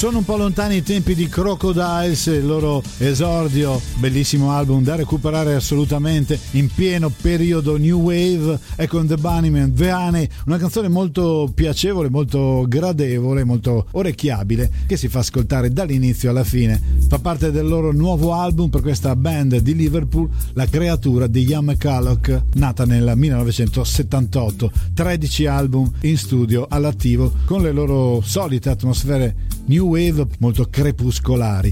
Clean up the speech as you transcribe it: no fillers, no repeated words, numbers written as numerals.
Sono un po' lontani i tempi di Crocodiles, il loro esordio, bellissimo album da recuperare assolutamente, in pieno periodo New Wave. Ecco, in The Bunnymen, The Honey, una canzone molto piacevole, molto gradevole, molto orecchiabile, che si fa ascoltare dall'inizio alla fine. Fa parte del loro nuovo album per questa band di Liverpool, la creatura di Ian McCulloch, nata nel 1978. 13 album in studio all'attivo, con le loro solite atmosfere new wave molto crepuscolari.